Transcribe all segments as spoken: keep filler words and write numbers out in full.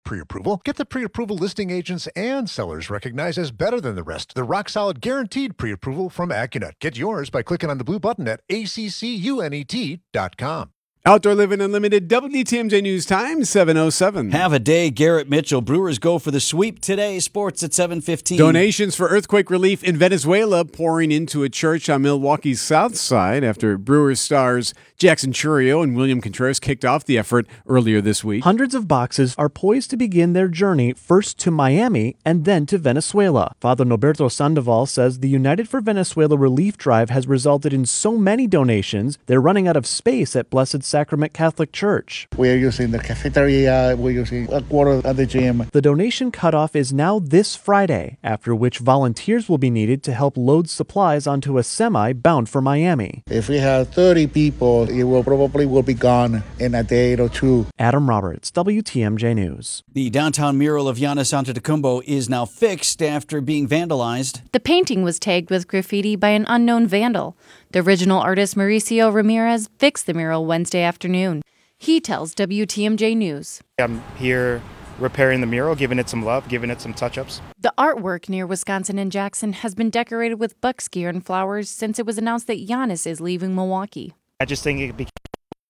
pre-approval. Get the pre-approval listing agents and sellers recognized as better than the rest. The rock-solid guaranteed pre-approval from AccuNet. Get yours by clicking on the blue button at A C C U N E T dot com. Outdoor Living Unlimited, W T M J News Time, seven oh seven. Have a day, Garrett Mitchell. Brewers go for the sweep today. Sports at seven fifteen. Donations for earthquake relief in Venezuela pouring into a church on Milwaukee's south side after Brewers stars Jackson Chourio and William Contreras kicked off the effort earlier this week. Hundreds of boxes are poised to begin their journey first to Miami and then to Venezuela. Father Norberto Sandoval says the United for Venezuela relief drive has resulted in so many donations, they're running out of space at Blessed Sacrament Catholic Church. We are using the cafeteria, we're using a quarter at the gym. The donation cutoff is now this Friday, after which volunteers will be needed to help load supplies onto a semi bound for Miami. If we have thirty people, it will probably will be gone in a day or two. Adam Roberts, W T M J News. The downtown mural of Giannis Antetokounmpo is now fixed after being vandalized. The painting was tagged with graffiti by an unknown vandal. The original artist Mauricio Ramirez fixed the mural Wednesday afternoon. He tells W T M J News. I'm here repairing the mural, giving it some love, giving it some touch-ups. The artwork near Wisconsin and Jackson has been decorated with bucks gear and flowers since it was announced that Giannis is leaving Milwaukee. I just think it became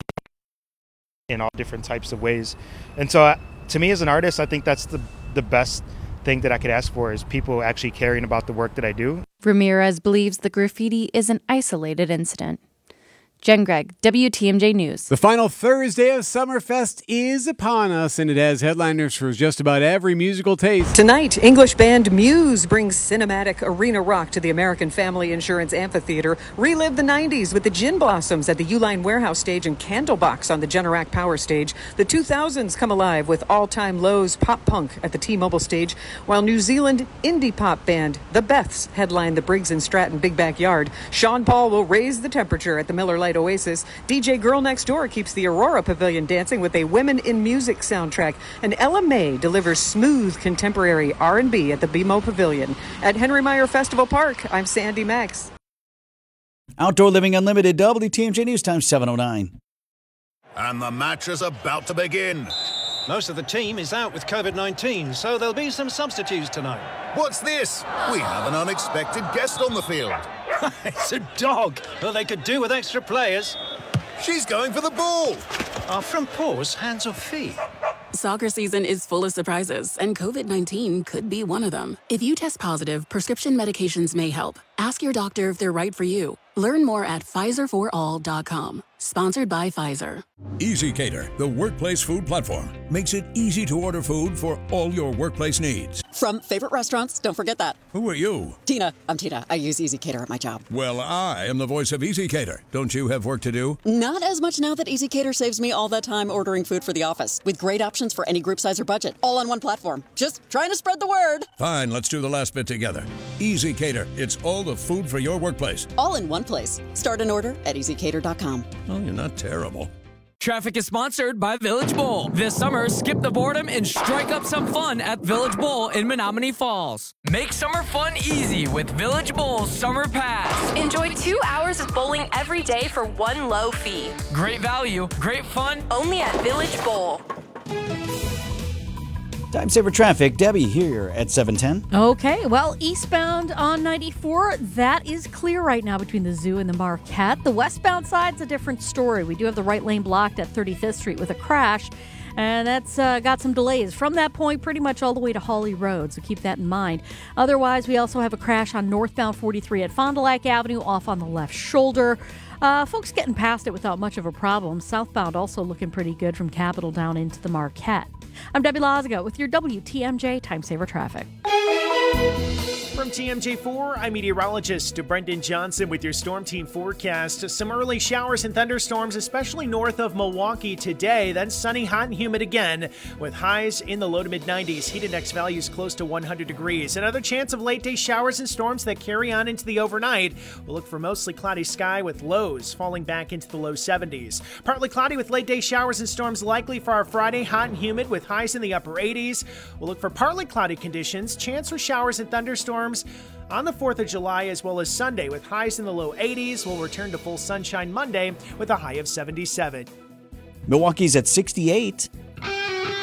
in all different types of ways. And so uh, to me as an artist, I think that's the the best thing that I could ask for is people actually caring about the work that I do. Ramirez believes the graffiti is an isolated incident. Jen Gregg, W T M J News. The final Thursday of Summerfest is upon us, and it has headliners for just about every musical taste. Tonight, English band Muse brings cinematic arena rock to the American Family Insurance Amphitheater. Relive the nineties with the Gin Blossoms at the Uline Warehouse stage and Candlebox on the Generac Power stage. The two thousands come alive with all-time lows pop punk at the T-Mobile stage, while New Zealand indie pop band The Beths headline the Briggs and Stratton Big Backyard. Sean Paul will raise the temperature at the Miller Lite Oasis. D J Girl Next Door keeps the Aurora Pavilion dancing with a Women in Music soundtrack. And Ella May delivers smooth contemporary R and B at the B M O Pavilion. At Henry Meyer Festival Park, I'm Sandy Max. Outdoor Living Unlimited, W T M J News Time, seven oh nine. And the match is about to begin. Most of the team is out with covid nineteen, so there'll be some substitutes tonight. What's this? We have an unexpected guest on the field. It's a dog. Well, they could do with extra players. She's going for the ball. Are front paws hands or feet? Soccer season is full of surprises, and covid nineteen could be one of them. If you test positive, prescription medications may help. Ask your doctor if they're right for you. Learn more at Pfizer for all dot com. Sponsored by Pfizer. EasyCater, the workplace food platform, makes it easy to order food for all your workplace needs. From favorite restaurants, don't forget that. Who are you? Tina. I'm Tina. I use EasyCater at my job. Well, I am the voice of EasyCater. Don't you have work to do? Not as much now that EasyCater saves me all that time ordering food for the office, with great options for any group size or budget, all on one platform. Just trying to spread the word. Fine, let's do the last bit together. EasyCater, it's all the food for your workplace. All in one place. Start an order at easy cater dot com. Oh, you're not terrible. Traffic is sponsored by Village Bowl. This summer, skip the boredom and strike up some fun at Village Bowl in Menominee Falls. Make summer fun easy with Village Bowl's Summer Pass. Enjoy two hours of bowling every day for one low fee. Great value, great fun. Only at Village Bowl. Time saver traffic. Debbie here at seven ten. Okay, well, eastbound on ninety-four, that is clear right now between the Zoo and the Marquette. The westbound side's a different story. We do have the right lane blocked at thirty-fifth Street with a crash, and that's uh, got some delays from that point pretty much all the way to Hawley Road, so keep that in mind. Otherwise, we also have a crash on northbound forty-three at Fond du Lac Avenue off on the left shoulder. Uh, folks getting past it without much of a problem. Southbound also looking pretty good from Capitol down into the Marquette. I'm Debbie Lazago with your W T M J Time Saver Traffic. From T M J four, I'm meteorologist Brendan Johnson with your Storm Team forecast. Some early showers and thunderstorms, especially north of Milwaukee today. Then sunny, hot, and humid again with highs in the low to mid nineties. Heat index values close to one hundred degrees. Another chance of late day showers and storms that carry on into the overnight. We'll look for mostly cloudy sky with lows falling back into the low seventies. Partly cloudy with late day showers and storms likely for our Friday. Hot and humid with highs in the upper eighties. We'll look for partly cloudy conditions. Chance for showers and thunderstorms on the fourth of July as well as Sunday with highs in the low eighties. We'll return to full sunshine Monday with a high of seventy-seven. Milwaukee's at sixty-eight.